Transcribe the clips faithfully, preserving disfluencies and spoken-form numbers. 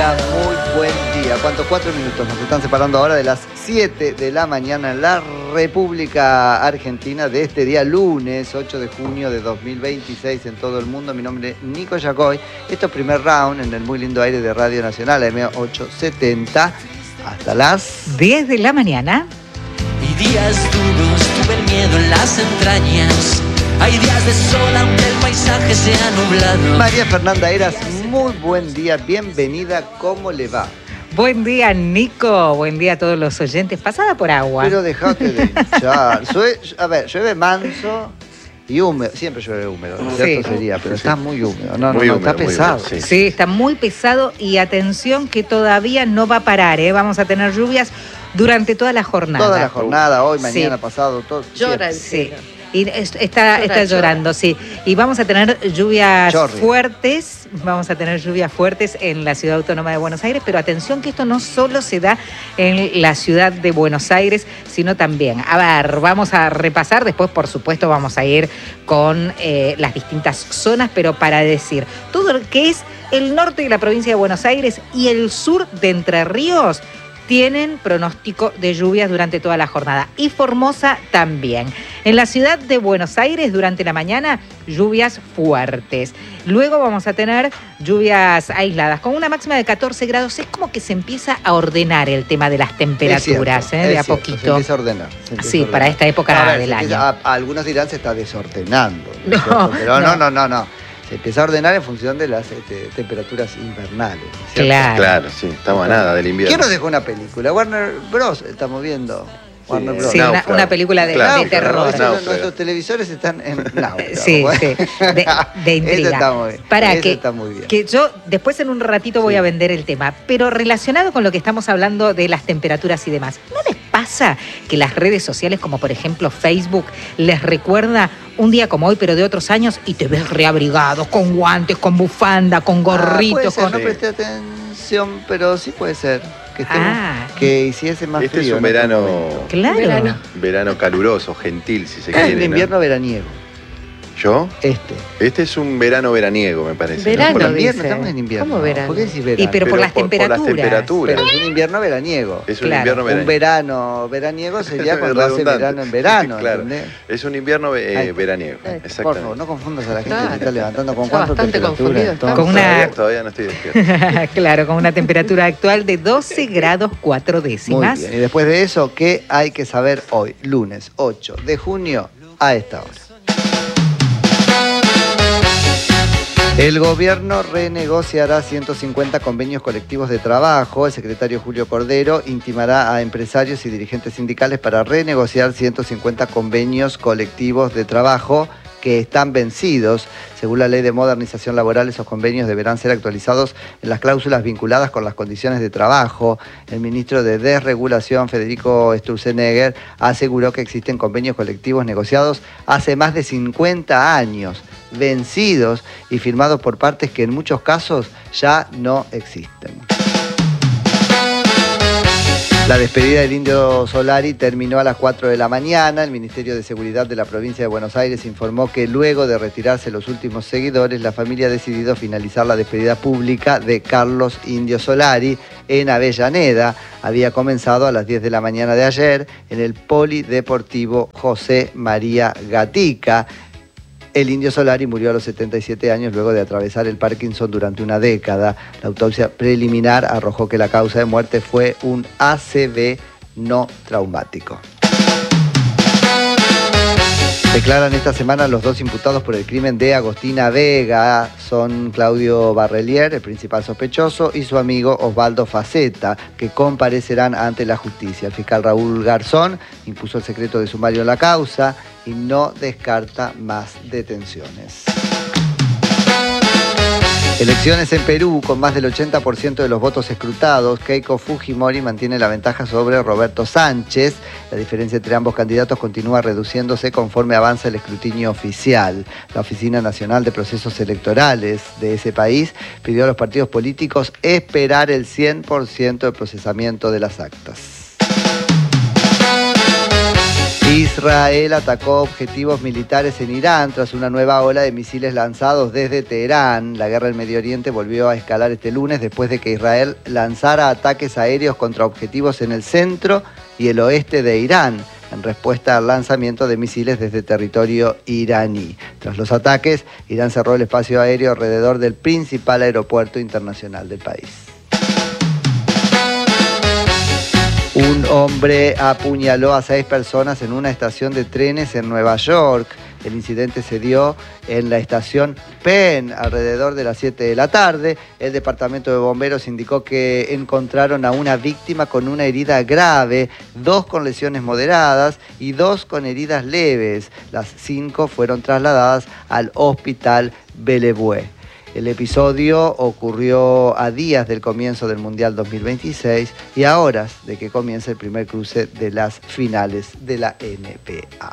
día, muy buen día. ¿Cuántos? Cuatro minutos nos están separando ahora de las siete de la mañana en la República Argentina de este día lunes ocho de junio de dos mil veintiséis en todo el mundo. Mi nombre es Nico Yacoy. Esto es primer round en el muy lindo aire de Radio Nacional, M ochocientos setenta, hasta las diez de la mañana. Y días duros, tuve el miedo en las entrañas. Hay días de sol aunque el paisaje sea nublado. María Fernanda Heras, muy buen día, bienvenida, ¿cómo le va? Buen día, Nico, buen día a todos los oyentes. Pasada por agua. Pero dejate de hinchar. Sue, a ver, llueve manso y húmedo. Siempre llueve húmedo, ¿no es cierto? Sí. Sería, pero está muy húmedo. No, Muy no, no, húmedo, está muy pesado. húmedo, sí. Sí, está muy pesado y atención que todavía no va a parar, ¿eh? Vamos a tener lluvias durante toda la jornada. Toda la jornada, hoy, mañana, Sí. pasado, todo. Llora el Sí. cielo. Y es- está, Llora, está llora. llorando, sí. Y vamos a tener lluvias Chorri. fuertes, vamos a tener lluvias fuertes en la Ciudad Autónoma de Buenos Aires, pero atención que esto no solo se da en la ciudad de Buenos Aires, sino también. A ver, vamos a repasar, después por supuesto vamos a ir con eh, las distintas zonas, pero para decir, todo lo que es el norte de la provincia de Buenos Aires y el sur de Entre Ríos, tienen pronóstico de lluvias durante toda la jornada. Y Formosa también. En la ciudad de Buenos Aires, durante la mañana, lluvias fuertes. Luego vamos a tener lluvias aisladas, con una máxima de catorce grados. Es como que se empieza a ordenar el tema de las temperaturas, Es cierto, ¿eh? es De a cierto, poquito. Se empieza a ordenar. se empieza Sí, a ordenar. para esta época A ver, del se empieza- año. a- a algunos dirán se está desordenando. ¿no es No, cierto? Pero no, no. no, no, no. Se empieza a ordenar en función de las este, temperaturas invernales. ¿no es cierto? Claro. Claro, sí, estamos a nada del invierno. ¿Quién nos dejó una película? Warner Bros. Estamos viendo. Warner Bros. Sí, una, Náufrago. una película de, Claro, de terror. Eso, Náufrago. nuestros televisores están en náufrago. Sí, Bueno. sí, de, de intriga. Eso está muy bien. Para Eso que, está muy bien. que yo después en un ratito voy Sí. a vender el tema, pero relacionado con lo que estamos hablando de las temperaturas y demás, ¿no les pasa que las redes sociales, como por ejemplo Facebook, les recuerda un día como hoy, pero de otros años, y te ves reabrigado, con guantes, con bufanda, con Ah, gorrito, puede ser, con... no Sí. presté atención, pero sí puede ser. Que, estemos- Ah. que hiciese más Este frío. es un en otro verano, momento. Claro. Verano. verano caluroso, gentil, si se Es quiere. un ¿no? invierno veraniego. ¿Yo? Este. Este es un verano veraniego, me parece. ¿no? Verano, Por la- invierno, dice. estamos en invierno. ¿Cómo verano? ¿Por qué decís verano? Y pero por las por- por las temperaturas. temperaturas. Pero es un invierno veraniego. Es un Claro. invierno Un veraniego. verano veraniego sería Es cuando hace redundante. verano en verano, Claro. ¿entendés? Es un invierno eh, Ay, veraniego. ay, Por Exactamente. favor, no confundas a la gente Claro. que está levantando con Está cuánto bastante temperatura. confundido, entonces. Con una- Todavía, todavía no estoy despierto. Claro, con una temperatura actual de doce grados cuatro Muy décimas. bien. Y después de eso, ¿qué hay que saber hoy? Lunes ocho de junio a esta hora. El gobierno renegociará ciento cincuenta convenios colectivos de trabajo. El secretario Julio Cordero intimará a empresarios y dirigentes sindicales para renegociar ciento cincuenta convenios colectivos de trabajo que están vencidos. Según la Ley de Modernización Laboral, esos convenios deberán ser actualizados en las cláusulas vinculadas con las condiciones de trabajo. El ministro de Desregulación, Federico Sturzenegger, aseguró que existen convenios colectivos negociados hace más de cincuenta años, vencidos y firmados por partes que en muchos casos ya no existen. La despedida del Indio Solari terminó a las cuatro de la mañana. El Ministerio de Seguridad de la provincia de Buenos Aires informó que luego de retirarse los últimos seguidores, la familia ha decidido finalizar la despedida pública de Carlos Indio Solari en Avellaneda. Había comenzado a las diez de la mañana de ayer en el Polideportivo José María Gatica. El Indio Solari murió a los setenta y siete años luego de atravesar el Parkinson durante una década. La autopsia preliminar arrojó que la causa de muerte fue un A C V no traumático. Declaran esta semana los dos imputados por el crimen de Agostina Vega. Son Claudio Barrelier, el principal sospechoso, y su amigo Osvaldo Faceta, que comparecerán ante la justicia. El fiscal Raúl Garzón impuso el secreto de sumario en la causa y no descarta más detenciones. Elecciones en Perú, con más del ochenta por ciento de los votos escrutados, Keiko Fujimori mantiene la ventaja sobre Roberto Sánchez. La diferencia entre ambos candidatos continúa reduciéndose conforme avanza el escrutinio oficial. La Oficina Nacional de Procesos Electorales de ese país pidió a los partidos políticos esperar el cien por ciento del procesamiento de las actas. Israel atacó objetivos militares en Irán tras una nueva ola de misiles lanzados desde Teherán. La guerra en Medio Oriente volvió a escalar este lunes después de que Israel lanzara ataques aéreos contra objetivos en el centro y el oeste de Irán, en respuesta al lanzamiento de misiles desde territorio iraní. Tras los ataques, Irán cerró el espacio aéreo alrededor del principal aeropuerto internacional del país. Un hombre apuñaló a seis personas en una estación de trenes en Nueva York. El incidente se dio en la estación Penn alrededor de las siete de la tarde. El departamento de bomberos indicó que encontraron a una víctima con una herida grave, dos con lesiones moderadas y dos con heridas leves. Las cinco fueron trasladadas al hospital Bellevue. El episodio ocurrió a días del comienzo del Mundial dos mil veintiséis y a horas de que comience el primer cruce de las finales de la N B A.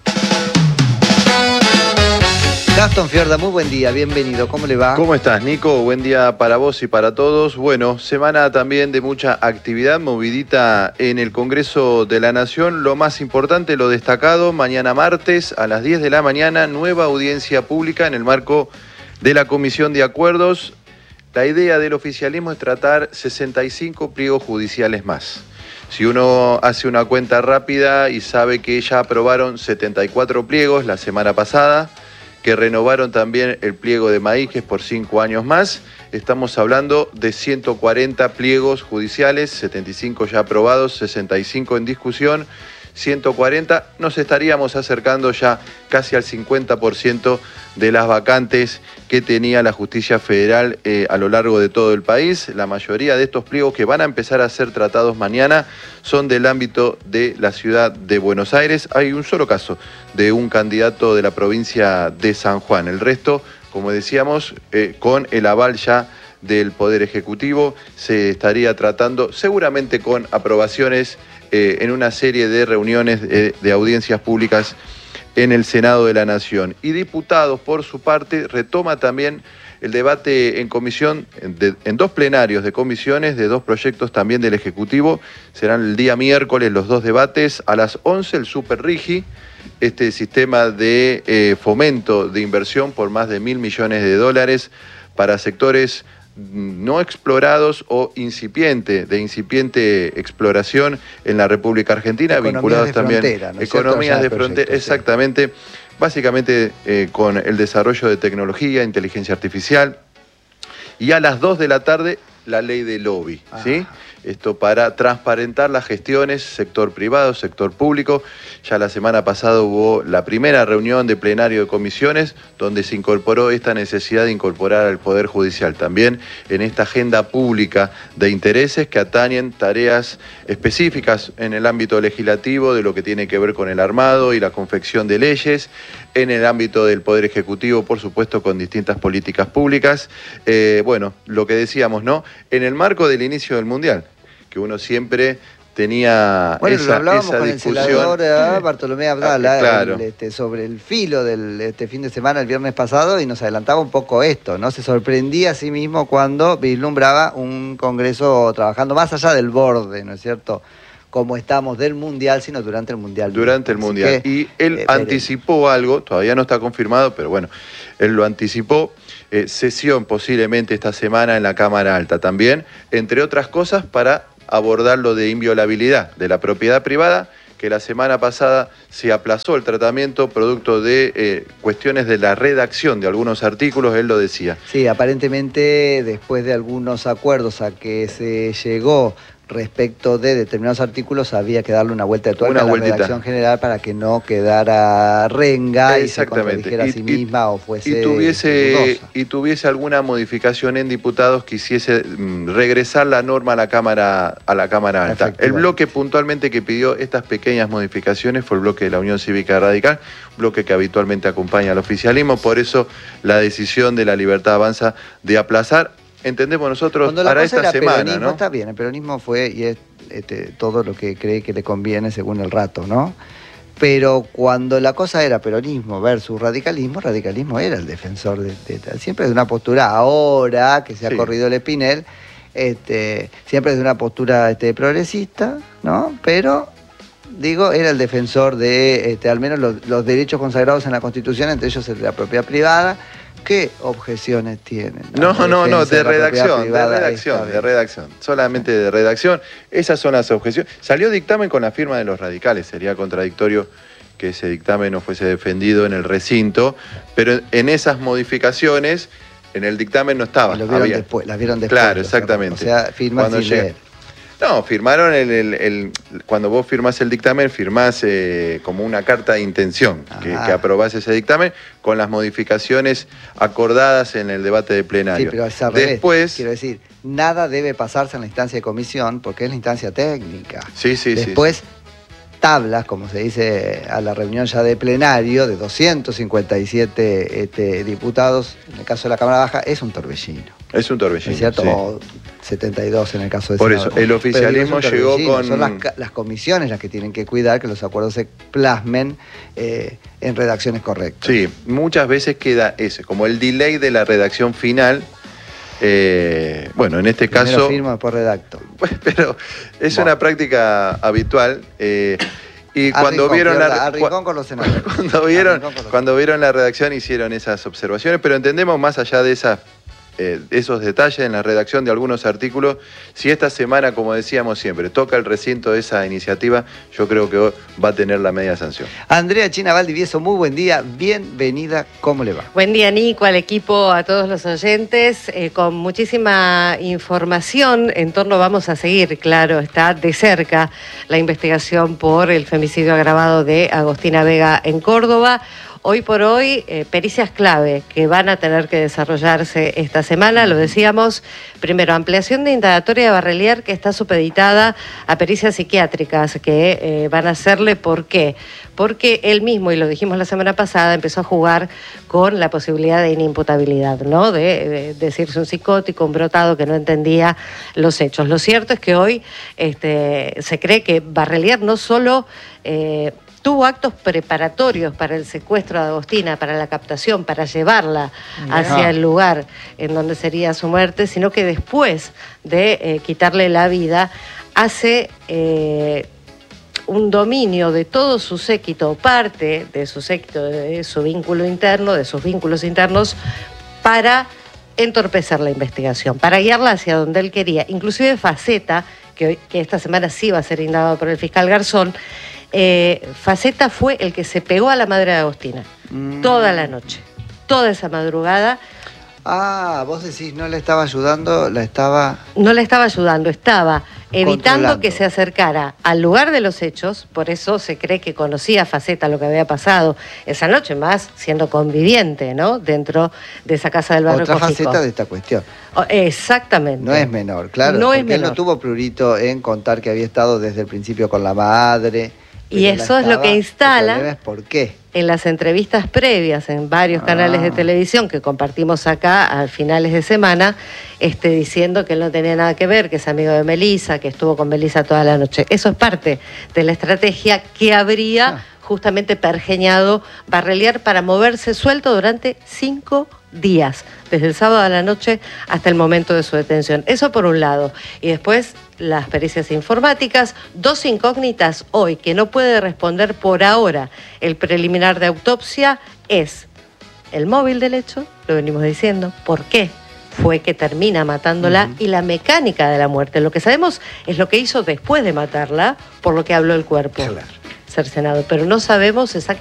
Gastón Fiorda, muy buen día, bienvenido, ¿cómo le va? ¿Cómo estás, Nico? Buen día para vos y para todos. Bueno, semana también de mucha actividad, movidita en el Congreso de la Nación. Lo más importante, lo destacado, mañana martes a las diez de la mañana, nueva audiencia pública en el marco de la Comisión de Acuerdos. La idea del oficialismo es tratar sesenta y cinco pliegos judiciales más. Si uno hace una cuenta rápida y sabe que ya aprobaron setenta y cuatro pliegos la semana pasada, que renovaron también el pliego de Maíjes por cinco años más, estamos hablando de ciento cuarenta pliegos judiciales, setenta y cinco ya aprobados, sesenta y cinco en discusión, ciento cuarenta, nos estaríamos acercando ya casi al cincuenta por ciento de las vacantes que tenía la justicia federal eh, a lo largo de todo el país. La mayoría de estos pliegos que van a empezar a ser tratados mañana son del ámbito de la ciudad de Buenos Aires. Hay un solo caso de un candidato de la provincia de San Juan. El resto, como decíamos, eh, con el aval ya del Poder Ejecutivo, se estaría tratando seguramente con aprobaciones eh, en una serie de reuniones eh, de audiencias públicas en el Senado de la Nación. Y diputados, por su parte, retoma también el debate en comisión, de, en dos plenarios de comisiones, de dos proyectos también del Ejecutivo. Serán el día miércoles los dos debates. A las once el Super Rigi, este sistema de eh, fomento de inversión por más de mil millones de dólares para sectores no explorados o incipiente, de incipiente exploración en la República Argentina, economías vinculados de también frontera, ¿no es economías cierto? de frontera, exactamente, sí. Básicamente eh, con el desarrollo de tecnología, inteligencia artificial, y a las dos de la tarde la ley de lobby, ah. ¿sí? Esto para transparentar las gestiones, sector privado, sector público. Ya la semana pasada hubo la primera reunión de plenario de comisiones donde se incorporó esta necesidad de incorporar al Poder Judicial también en esta agenda pública de intereses que atañen tareas específicas en el ámbito legislativo de lo que tiene que ver con el armado y la confección de leyes, en el ámbito del Poder Ejecutivo, por supuesto, con distintas políticas públicas. Eh, bueno, lo que decíamos, ¿no? En el marco del inicio del Mundial, que uno siempre tenía bueno, esa, lo hablábamos esa con discusión. El senador eh, Bartolomé Abdala, ah, claro. el, este, sobre el filo del este fin de semana, el viernes pasado, y nos adelantaba un poco esto, ¿no? Se sorprendía a sí mismo cuando vislumbraba un Congreso trabajando más allá del borde, ¿no es cierto?, como estamos del Mundial, sino durante el Mundial. Durante el Mundial. Que, y él eh, anticipó algo, todavía no está confirmado, pero bueno, él lo anticipó, eh, sesión posiblemente esta semana en la Cámara Alta también, entre otras cosas para abordar lo de inviolabilidad de la propiedad privada, que la semana pasada se aplazó el tratamiento producto de eh, cuestiones de la redacción de algunos artículos, él lo decía. Sí, aparentemente después de algunos acuerdos a que se llegó respecto de determinados artículos había que darle una vuelta de tuerca a la redacción general para que no quedara renga y se contradijera a sí misma o fuese y tuviese, y tuviese alguna modificación en diputados que hiciese mm, regresar la norma a la Cámara, a la Cámara Alta. El bloque puntualmente que pidió estas pequeñas modificaciones fue el bloque de la Unión Cívica Radical, bloque que habitualmente acompaña al oficialismo, por eso la decisión de La Libertad Avanza de aplazar. Entendemos nosotros para esta semana, ¿no? Está bien, el peronismo fue y es este, todo lo que cree que le conviene según el rato, ¿no? Pero cuando la cosa era peronismo versus radicalismo, radicalismo era el defensor de, de siempre de una postura, ahora que se ha sí. corrido el Espinel, este, siempre de una postura este, progresista, ¿no? Pero digo, era el defensor de este, al menos los, los derechos consagrados en la Constitución, entre ellos el de la propiedad privada. ¿Qué objeciones tienen? No, no, no, de redacción, de redacción, de redacción, solamente de redacción. Esas son las objeciones. Salió dictamen con la firma de los radicales, sería contradictorio que ese dictamen no fuese defendido en el recinto, pero en esas modificaciones, en el dictamen no estaba. Y lo vieron había... después, las vieron después. Claro, exactamente. O sea, firman sin leer. No, firmaron el, el, el... Cuando vos firmás el dictamen, firmás eh, como una carta de intención, que, que aprobás ese dictamen con las modificaciones acordadas en el debate de plenario. Sí, pero es al Después, revés. Quiero decir, nada debe pasarse en la instancia de comisión porque es la instancia técnica. Sí, sí, Después, sí, sí. tablas, como se dice a la reunión ya de plenario, de doscientos cincuenta y siete este, diputados, en el caso de la Cámara Baja, es un torbellino. Es un torbellino, ¿Es cierto? sí. O setenta y dos en el caso de Por Senado. eso, el oficialismo llegó con... Son las, las comisiones las que tienen que cuidar que los acuerdos se plasmen eh, en redacciones correctas. Sí, muchas veces queda ese, como el delay de la redacción final. Eh, bueno, en este Primero caso... firmo, después redacto. Pero es bueno. una práctica habitual. Eh, y Al cuando rincón, vieron pierda, la al rincón con los senadores. cuando vieron con los cuando vieron la redacción hicieron esas observaciones, pero entendemos más allá de esas eh, esos detalles en la redacción de algunos artículos. Si esta semana, como decíamos siempre, toca el recinto de esa iniciativa, yo creo que va a tener la media sanción. Andrea China Valdivieso, muy buen día, bienvenida, ¿cómo le va? Buen día, Nico, al equipo, a todos los oyentes, eh, con muchísima información en torno, vamos a seguir, claro, está de cerca la investigación por el femicidio agravado de Agostina Vega en Córdoba. Hoy por hoy, eh, pericias clave que van a tener que desarrollarse esta semana, lo decíamos, primero, ampliación de indagatoria de Barrelier que está supeditada a pericias psiquiátricas que eh, van a hacerle, ¿por qué? Porque él mismo, y lo dijimos la semana pasada, empezó a jugar con la posibilidad de inimputabilidad, ¿no? De, de decirse un psicótico, un brotado que no entendía los hechos. Lo cierto es que hoy este, se cree que Barrelier no solo... Eh, tuvo actos preparatorios para el secuestro de Agostina, para la captación, para llevarla hacia el lugar en donde sería su muerte, sino que después de eh, quitarle la vida, hace eh, un dominio de todo su séquito, parte de su séquito, de su vínculo interno, de sus vínculos internos, para entorpecer la investigación, para guiarla hacia donde él quería. Inclusive Faceta, que, hoy, que esta semana sí va a ser indagado por el fiscal Garzón, Eh, Faceta fue el que se pegó a la madre de Agostina mm. toda la noche, toda esa madrugada. Ah, vos decís, no le estaba ayudando, la estaba... No le estaba ayudando, estaba evitando que se acercara al lugar de los hechos, por eso se cree que conocía a Faceta lo que había pasado esa noche, más siendo conviviente, ¿no? Dentro de esa casa del barrio Otra Cojico. faceta de esta cuestión. Oh, exactamente. No es menor, claro, no porque es menor. Él no tuvo prurito en contar que había estado desde el principio con la madre... Y eso es lo que instala es por qué. en las entrevistas previas en varios ah. canales de televisión que compartimos acá a finales de semana, este, diciendo que él no tenía nada que ver, que es amigo de Melissa, que estuvo con Melissa toda la noche. Eso es parte de la estrategia que habría ah. justamente pergeñado Barrelier para moverse suelto durante cinco días, desde el sábado a la noche hasta el momento de su detención. Eso por un lado. Y después las pericias informáticas, dos incógnitas hoy que no puede responder por ahora el preliminar de autopsia es el móvil del hecho, lo venimos diciendo, ¿por qué fue que termina matándola? Uh-huh. Y la mecánica de la muerte. Lo que sabemos es lo que hizo después de matarla, por lo que habló el cuerpo claro. cercenado, pero no sabemos exactamente